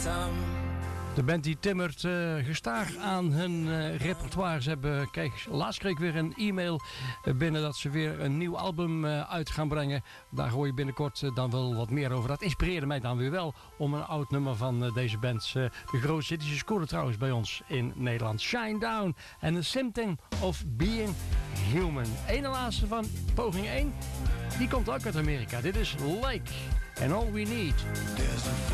De band die timmert gestaag aan hun repertoire. Ze hebben, laatst kreeg ik weer een e-mail binnen dat ze weer een nieuw album uit gaan brengen. Daar hoor je binnenkort dan wel wat meer over. Dat inspireerde mij dan weer wel om een oud nummer van deze band. De grootste city, ze scoren trouwens bij ons in Nederland. Shine Down en A Symptom of Being Human. Ene laatste van poging 1. Die komt ook uit Amerika. Dit is Lake and All We Need.